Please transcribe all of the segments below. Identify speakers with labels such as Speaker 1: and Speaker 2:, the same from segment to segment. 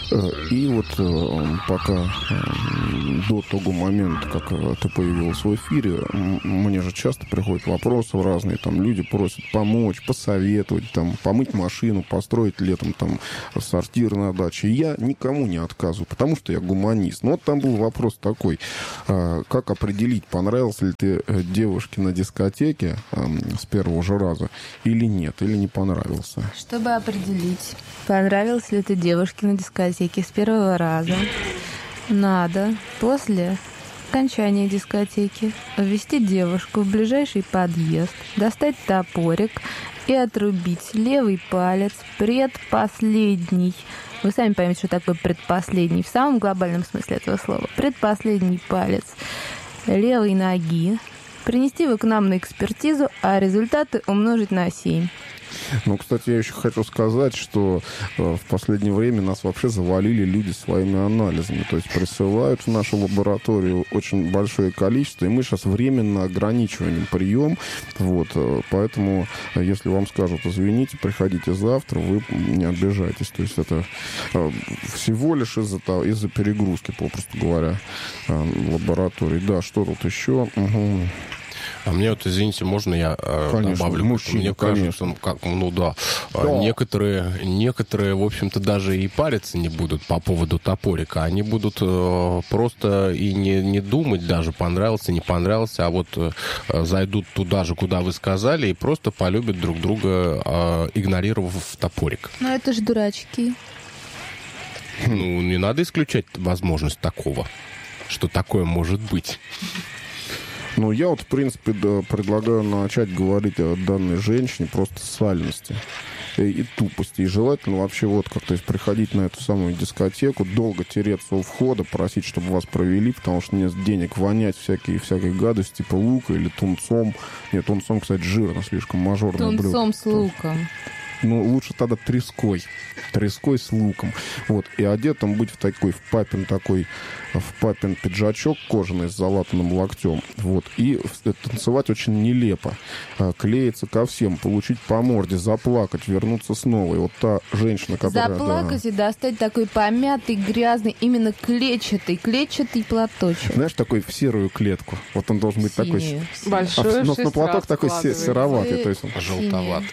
Speaker 1: И вот пока до того момента, как ты появилась в эфире, мне же часто приходят вопросы разные, там люди просят помочь, посоветовать, там, помыть машину, построить летом там сортир на даче. И я никому не отказываю, потому что я гуманист. Но вот там был вопрос такой, как определить, понравился ли ты девушке на дискотеке с первого же раза или нет, или не понравился?
Speaker 2: Чтобы определить, понравился ли ты девушке на дискотеке с первого раза, надо после окончания дискотеки ввести девушку в ближайший подъезд, достать топорик и отрубить левый палец предпоследний. Вы сами поймете, что такое предпоследний в самом глобальном смысле этого слова. Предпоследний палец левой ноги. Принести его к нам на экспертизу, а результаты умножить на 7.
Speaker 1: Ну, кстати, я еще хочу сказать, что в последнее время нас вообще завалили люди своими анализами. То есть присылают в нашу лабораторию очень большое количество, и мы сейчас временно ограничиваем прием. Вот, поэтому, если вам скажут, извините, приходите завтра, вы не обижайтесь. То есть это всего лишь из-за перегрузки, попросту говоря, лаборатории. Да, что тут еще? Угу.
Speaker 3: А мне вот, извините, можно я добавлю?
Speaker 1: Мужчина,
Speaker 3: мне кажется, некоторые, в общем-то, даже и париться не будут по поводу топорика. Они будут просто и не думать даже, понравился, не понравился, а вот зайдут туда же, куда вы сказали, и просто полюбят друг друга, игнорировав топорик.
Speaker 2: Ну, это же дурачки.
Speaker 3: Ну, не надо исключать возможность такого, что такое может быть.
Speaker 1: Ну, я вот, в принципе, предлагаю начать говорить о данной женщине просто с сальности и тупости. И желательно вообще вот как-то приходить на эту самую дискотеку, долго тереться у входа, просить, чтобы вас провели, потому что нет денег вонять всякой гадости, типа лука или тунцом. Нет, тунцом, кстати, жирно, слишком мажорное блюдо.
Speaker 2: Тунцом с луком.
Speaker 1: Ну, лучше тогда треской. Треской с луком. Вот. И одетым быть в папин пиджачок кожаный с залатанным локтем. Вот. И танцевать очень нелепо. Клеиться ко всем, получить по морде, заплакать, вернуться снова. И вот та женщина, которая...
Speaker 2: Заплакать и достать такой помятый, грязный, именно клетчатый платочек.
Speaker 1: Знаешь, такой в серую клетку. Вот он должен быть такой...
Speaker 4: Большой,
Speaker 1: но платок такой сероватый. То есть он...
Speaker 3: Желтоватый.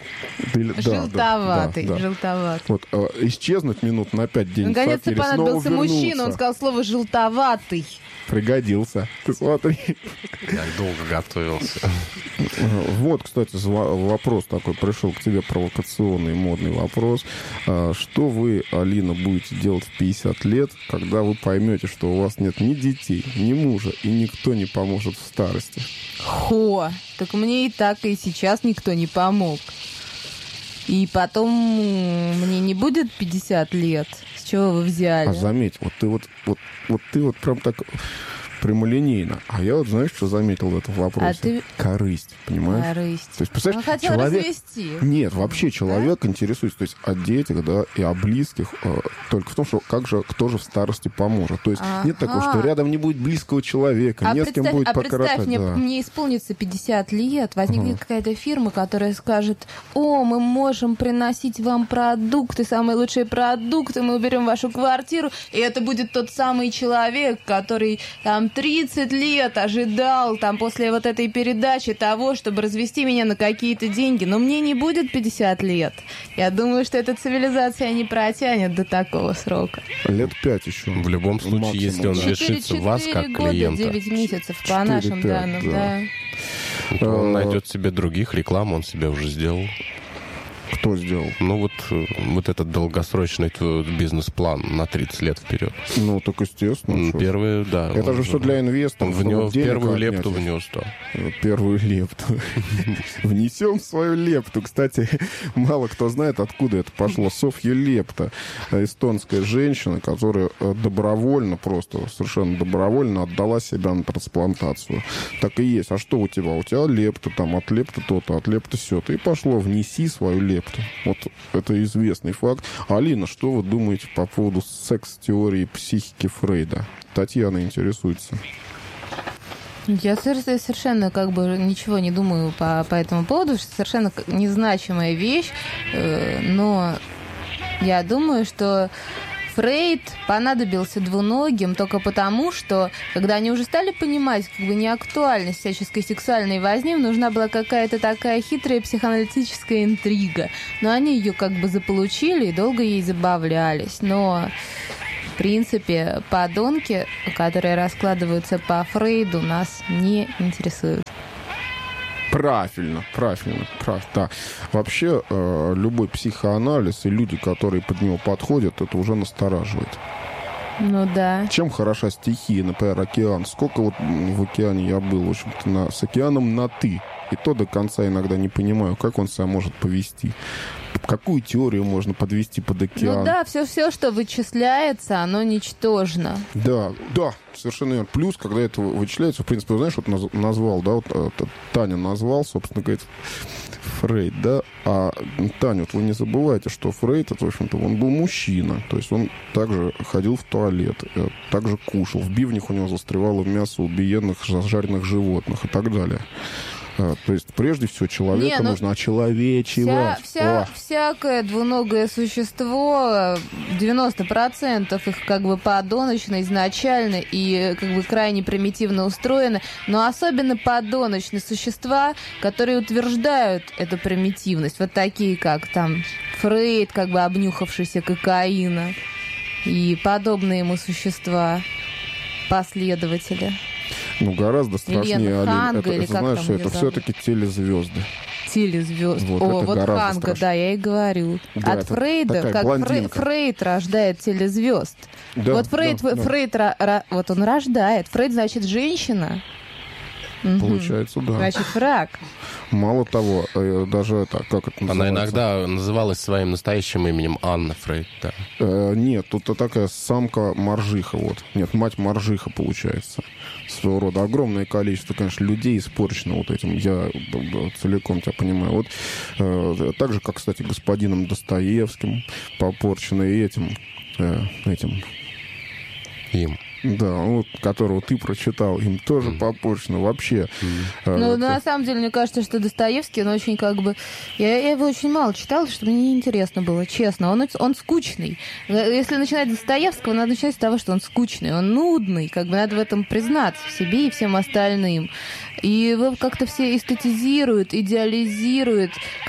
Speaker 2: Желтоватый.
Speaker 1: Вот, исчезнуть минут на 5 дней.
Speaker 2: Наконец-то понадобился мужчина, он сказал слово «желтоватый».
Speaker 1: Пригодился. Ты смотри.
Speaker 3: Я долго готовился.
Speaker 1: Вот, кстати, вопрос такой пришел к тебе, провокационный, модный вопрос. Что вы, Алина, будете делать в 50 лет, когда вы поймете, что у вас нет ни детей, ни мужа, и никто не поможет в старости?
Speaker 2: Так мне и так, и сейчас никто не помог. И потом мне не будет 50 лет. С чего вы взяли?
Speaker 1: А заметь, ты прям так прямолинейно. А я вот, знаешь, что заметил в этом вопросе? Корысть, понимаешь?
Speaker 2: Корысть.
Speaker 1: То есть, представляешь,
Speaker 2: он хотел развести.
Speaker 1: Нет, вообще человек интересуется, то есть о детях, да, и о близких, только в том, что кто же в старости поможет. То есть нет такого, что рядом не будет близкого человека, не с кем будет покоротать.
Speaker 2: Представь, мне исполнится 50 лет, возникнет какая-то фирма, которая скажет: о, мы можем приносить вам продукты, самые лучшие продукты, мы уберем вашу квартиру, и это будет тот самый человек, который там 30 лет ожидал там после вот этой передачи того, чтобы развести меня на какие-то деньги. Но мне не будет 50 лет. Я думаю, что эта цивилизация не протянет до такого срока.
Speaker 1: Лет 5 еще.
Speaker 3: В любом случае, максимум, если он лишится вас как клиента.
Speaker 2: 9 месяцев по нашим данным, да.
Speaker 3: Он найдет себе других, рекламу он себе уже сделал.
Speaker 1: Кто сделал?
Speaker 3: Ну, вот этот долгосрочный бизнес-план на 30 лет вперед.
Speaker 1: Ну, так естественно.
Speaker 3: Первый, да.
Speaker 1: Это же что для инвесторов.
Speaker 3: Первую лепту внес, да.
Speaker 1: Первую лепту. Внесем свою лепту. Кстати, мало кто знает, откуда это пошло. Софья Лепта, эстонская женщина, которая добровольно, просто совершенно добровольно отдала себя на трансплантацию. Так и есть. А что у тебя? У тебя лепта, там, от лепта то-то, от лепта сё-то. И пошло, внеси свою лепту. Вот это известный факт. Алина, что вы думаете по поводу секс-теории психики Фрейда? Татьяна интересуется.
Speaker 2: Я совершенно ничего не думаю по этому поводу, что совершенно незначимая вещь, но я думаю, что Фрейд понадобился двуногим только потому, что, когда они уже стали понимать неактуальность всяческой сексуальной возни, им нужна была какая-то такая хитрая психоаналитическая интрига. Но они ее заполучили и долго ей забавлялись. Но, в принципе, подонки, которые раскладываются по Фрейду, нас не интересуют.
Speaker 1: Правильно, да. Вообще, любой психоанализ и люди, которые под него подходят, это уже настораживает.
Speaker 2: Ну да.
Speaker 1: Чем хороша стихия, например, океан? Сколько в океане я был, в общем-то, с океаном на «ты». И то до конца иногда не понимаю, как он себя может повести. Какую теорию можно подвести под океан?
Speaker 2: Ну да, все, что вычисляется, оно ничтожно.
Speaker 1: Да, совершенно верно. Плюс, когда это вычисляется, в принципе, знаешь, назвал, да, Таня назвал, собственно говоря, Фрейд, да, а Таня, вы не забывайте, что Фрейд, это, в общем-то, он был мужчина, то есть он также ходил в туалет, также кушал, в бивнях у него застревало мясо убиенных, зажаренных животных и так далее. То есть, прежде всего, человека нужно очеловечивать.
Speaker 2: Всякое двуногое существо, 90% их подоночно изначально и крайне примитивно устроено, но особенно подоночные существа, которые утверждают эту примитивность. Вот такие, как там Фрейд, обнюхавшийся кокаина, и подобные ему существа, последователи.
Speaker 1: Гораздо страшнее.
Speaker 2: Ханга,
Speaker 1: это знаешь, что это все-таки телезвезды.
Speaker 2: Телезвезды. Ханга, страшнее. Да, я и говорю. Да, от Фрейда, как Фрейд рождает телезвезд. Да, вот Фрейд вот он рождает. Фрейд, значит, женщина.
Speaker 1: Получается, да.
Speaker 2: Значит, враг.
Speaker 1: Мало того, даже это, как это называется?
Speaker 3: Она иногда называлась своим настоящим именем Анна Фрейд, да.
Speaker 1: Нет, тут такая самка-моржиха, вот. Нет, мать-моржиха, получается. Своего рода. Огромное количество, конечно, людей испорчено вот этим. Я целиком тебя понимаю. Вот так же, как, кстати, господином Достоевским попорчено и этим.
Speaker 3: Им.
Speaker 1: Да, которого ты прочитал, им тоже попорчено вообще.
Speaker 2: На самом деле, мне кажется, что Достоевский, он очень Я его очень мало читала, что мне неинтересно было, честно. Он скучный. Если начинать с Достоевского, надо начинать с того, что он скучный, он нудный. Надо в этом признаться в себе и всем остальным. И его как-то все эстетизируют, идеализируют,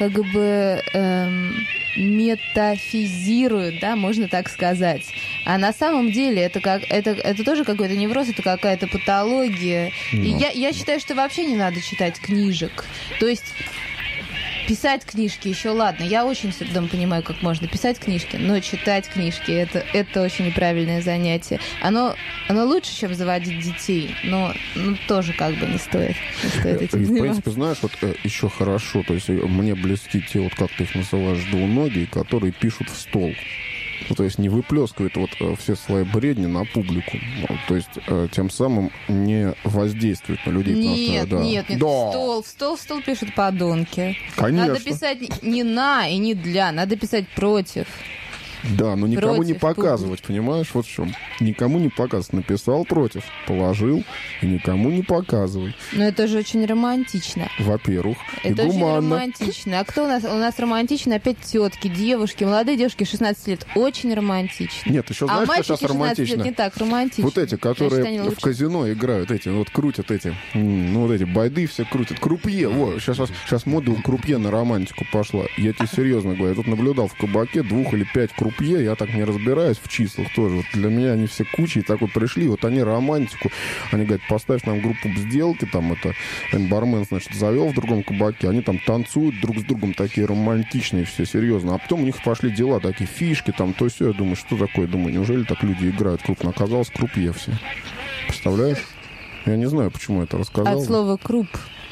Speaker 2: метафизируют, да, можно так сказать. А на самом деле это тоже какой-то невроз, это какая-то патология. И я считаю, что вообще не надо читать книжек. То есть писать книжки еще ладно. Я очень с трудом понимаю, как можно писать книжки, но читать книжки это очень неправильное занятие. Оно лучше, чем заводить детей, но тоже не стоит этим заниматься.
Speaker 1: В принципе, знаешь, еще хорошо, то есть мне близки те, как ты их называешь, двуногие, которые пишут в стол. То есть не выплескивает все свои бредни на публику. То есть тем самым не воздействует на людей.
Speaker 2: Нет. Да. В стол пишут подонки.
Speaker 1: Конечно.
Speaker 2: Надо писать не на и не для, надо писать против.
Speaker 1: Да, но никому не показывать, понимаешь, вот в чем. Никому не показывать. Написал против, положил, и никому не показывай.
Speaker 2: Но это же очень романтично.
Speaker 1: Во-первых,
Speaker 2: это
Speaker 1: и гуманно.
Speaker 2: Очень романтично. А кто у нас? У нас романтично опять тетки, девушки, молодые девушки 16 лет. Очень романтично.
Speaker 1: Нет, еще знаешь, что сейчас романтично?
Speaker 2: Лет не так романтично.
Speaker 1: Вот эти, которые в казино играют, крутят эти байды все крутят. Крупье, сейчас мода у крупье на романтику пошла. Я тебе серьезно говорю, я тут наблюдал в кабаке 2 или 5 крупье, я так не разбираюсь в числах тоже. Для меня они все кучей пришли, они романтику. Они говорят, поставь нам группу сделки, бармен, значит, завел в другом кабаке, они там танцуют друг с другом, такие романтичные, все серьезно. А потом у них пошли дела, такие фишки, то все. Я думаю, что такое? Думаю, неужели так люди играют крупно? Оказалось, крупье все. Представляешь? Я не знаю, почему я это рассказал.
Speaker 2: От слова «круп».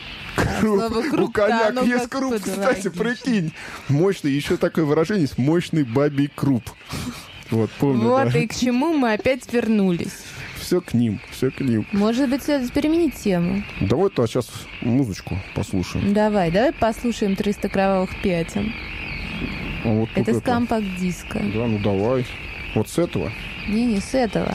Speaker 1: У коняк есть круп, кстати, прикинь. Мощный, еще такое выражение есть, мощный бабий круп. Помню.
Speaker 2: И к чему мы опять вернулись.
Speaker 1: Все к ним.
Speaker 2: Может быть, следует переменить тему.
Speaker 1: Давай-то сейчас музычку послушаем.
Speaker 2: Давай послушаем 300 кровавых пятен. Это с компакт-диска.
Speaker 1: Да, давай. Вот с этого?
Speaker 2: Не с этого.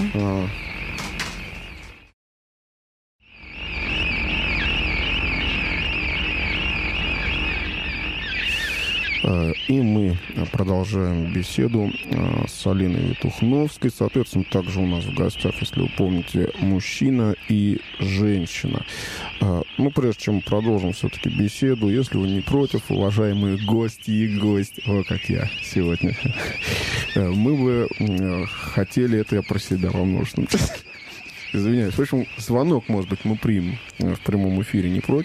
Speaker 1: И мы продолжаем беседу с Алиной Витухновской. Соответственно, также у нас в гостях, если вы помните, мужчина и женщина. Ну, прежде чем продолжим все-таки беседу, если вы не против, уважаемые гости и гость, вот как я сегодня, мы бы хотели, это я про себя во множественном числе. Извиняюсь. В общем, звонок, может быть, мы примем в прямом эфире, не против.